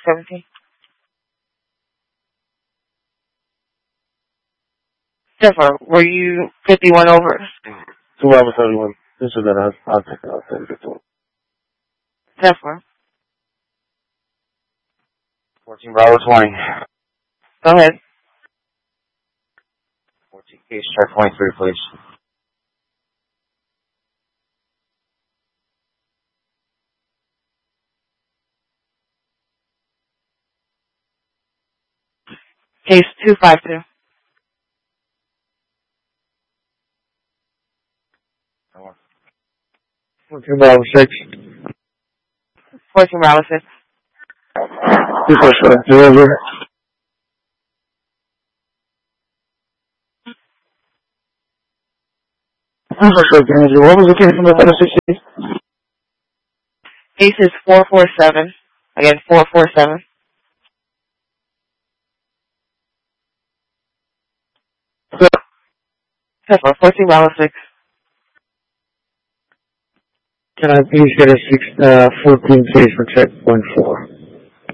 17. Jennifer, were you 51 over? 2 Bravo 71. This is that I'll take it out. 51. Jennifer. 14 Bravo 20. Go ahead. 14 case check 23, please. Case 252. 14 Bravo 6. 14 Bravo 6. 247. Deliver. What was the case number for the 60? Case is 447. Again, 447. Jennifer, 14 Bravo 6. Can I please get a 14 case for check 0.4?